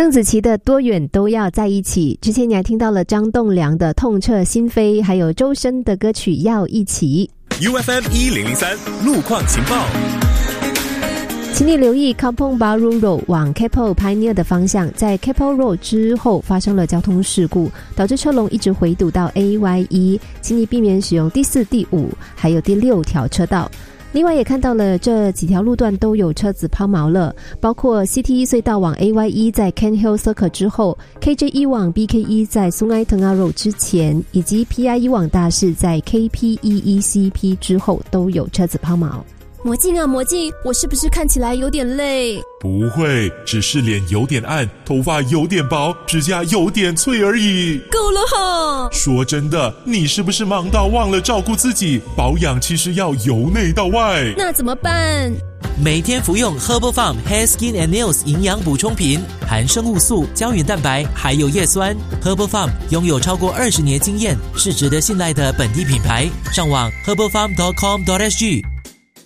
邓紫棋的多远都要在一起，之前你还听到了张栋梁的痛彻心扉，还有周深的歌曲要一起。 UFM 1003路况情报， 请你留意 Kampong Bahru Road 往 Keppel Pioneer 的方向，在 Keppel Road 之后发生了交通事故，导致车龙一直回堵到 AYE， 请你避免使用第4、第5还有第6条车道。另外也看到了这几条路段都有车子抛锚了，包括 CT1 隧道往 AYE 在 Kent Hill Circle 之后， KJ1 往 BKE 在 Sungai Tengah Road 之前，以及 PIE 往大士在 KPEECP 之后都有车子抛锚。 魔镜啊魔镜，我是不是看起来有点累？ 不会，只是脸有点暗，头发有点薄，指甲有点脆而已。 够了哈！ 说真的，你是不是忙到忘了照顾自己？保养其实要由内到外。 那怎么办？ 每天服用 Herbal Farm Hair Skin and Nails 营养补充品，含生物素、胶原蛋白还有叶酸。Herbal Farm 拥有超过20年经验，是值得信赖的本地品牌。上网 herbalfarm.com.sg